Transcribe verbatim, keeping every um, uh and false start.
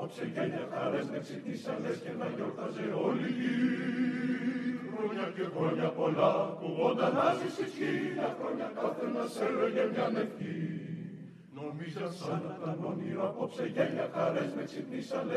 απόψε γέλια χαρές με ξυπνήσαλες και να γιορτάζε όλη η γη. Χρόνια και χρόνια πολλά κουβόντα να ζήσεις χίλια χρόνια κάθε μας έλεγε μια ευχή. Νομίζα σαν να ήταν όνειρο απόψε γέλια χαρές με ξυπνήσαλες